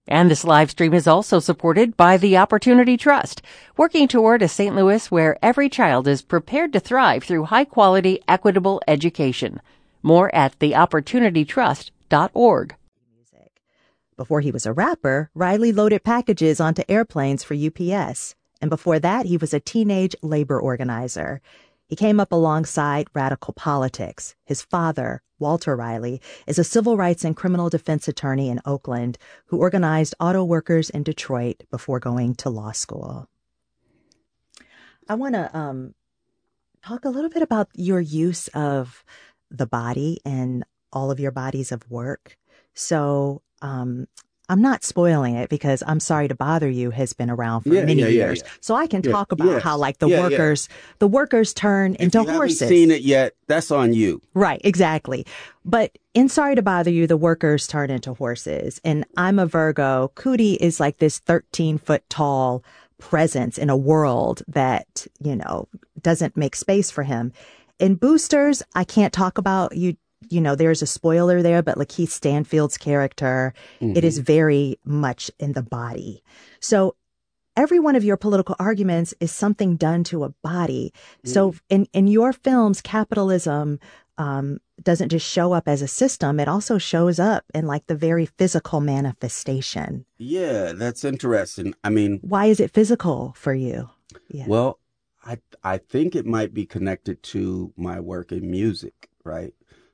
And this live stream is also supported by the Opportunity Trust, working toward a St. Louis where every child is prepared to thrive through high-quality, equitable education. More at theopportunitytrust.org. Before he was a rapper, Riley loaded packages onto airplanes for UPS. And before that, he was a teenage labor organizer. He came up alongside radical politics. His father, Walter Riley, is a civil rights and criminal defense attorney in Oakland who organized auto workers in Detroit before going to law school. I want to talk a little bit about your use of the body and all of your bodies of work. So I'm not spoiling it because I'm Sorry to Bother You has been around for many years. Yeah. So I can talk about how like the workers turn into horses. If you haven't seen it yet, that's on you. Right, exactly. But in Sorry to Bother You, the workers turn into horses. And I'm a Virgo. Cootie is like this 13-foot tall presence in a world that, doesn't make space for him. In Boosters, I can't talk about there's a spoiler there, but Lakeith Stanfield's character, it is very much in the body. So every one of your political arguments is something done to a body. So in your films, capitalism doesn't just show up as a system. It also shows up in like the very physical manifestation. Yeah, that's interesting. I mean, why is it physical for you? Yeah. Well, I think it might be connected to my work in music, right?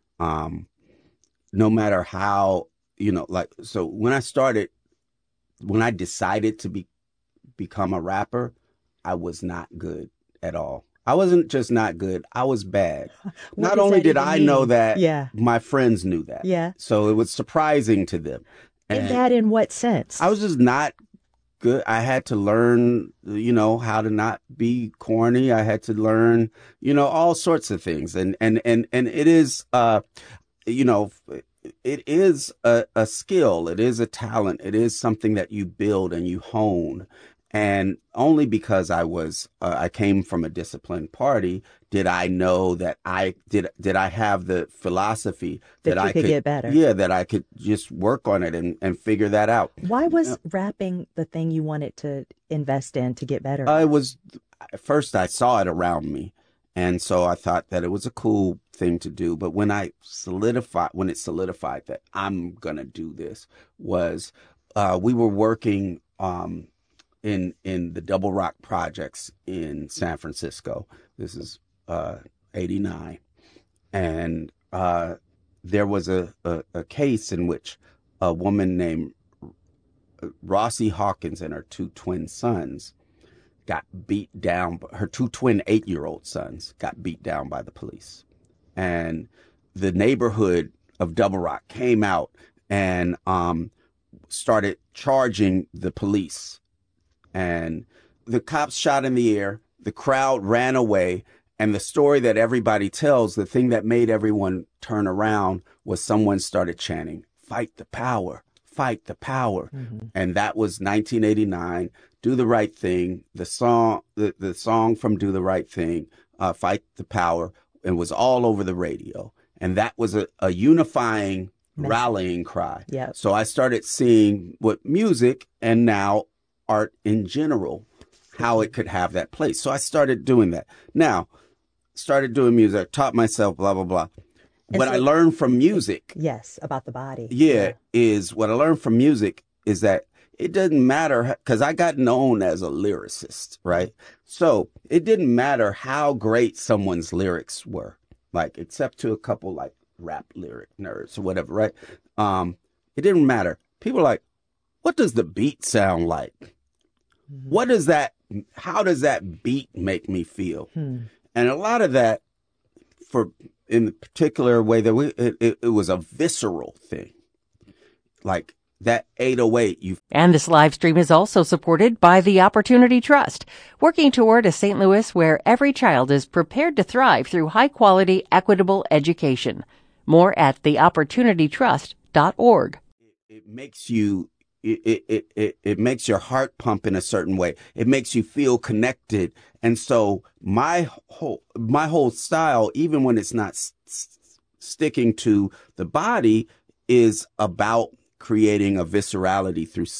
No matter how, so when I decided to become a rapper, I was not good at all. I wasn't just not good. I was bad. Not only did I know that, my friends knew that. Yeah. So it was surprising to them. And bad in what sense? I was just not good. I had to learn, how to not be corny. I had to learn, all sorts of things. And it is, it is a skill. It is a talent. It is something that you build and you hone. And only because I came from a disciplined party did I know that I have the philosophy that I could get better. Yeah, that I could just work on it and figure that out. Why was rapping the thing you wanted to invest in to get better? At first I saw it around me. And so I thought that it was a cool thing to do. But when it solidified that I'm going to do this was, we were working, in the Double Rock projects in San Francisco. This is, 89. And, there was a case in which a woman named Rossie Hawkins and her two twin sons got beat down. Her two twin 8-year-old sons got beat down by the police. And the neighborhood of Double Rock came out and started charging the police. And the cops shot in the air. The crowd ran away. And the story that everybody tells, the thing that made everyone turn around was someone started chanting, "Fight the power, fight the power." Mm-hmm. And that was 1989. Do the Right Thing. The song from Do the Right Thing, Fight the Power, and was all over the radio. And that was a unifying rallying cry. Yep. So I started seeing what music and now art in general, how it could have that place. So I started doing that. Now, started doing music, taught myself, blah, blah, blah. What I learned from music. Yes, about the body. Is what I learned from music is that it doesn't matter, because I got known as a lyricist, right? So it didn't matter how great someone's lyrics were, like, except to a couple like rap lyric nerds or whatever, right? It didn't matter. People are like, what does the beat sound like? Mm-hmm. How does that beat make me feel? And a lot of that, in the particular way that it was a visceral thing. Like that 808. And this live stream is also supported by the Opportunity Trust, working toward a St. Louis where every child is prepared to thrive through high-quality, equitable education. More at theopportunitytrust.org. It makes you... It makes your heart pump in a certain way. It makes you feel connected. And so my whole style, even when it's not sticking to the body, is about creating a viscerality through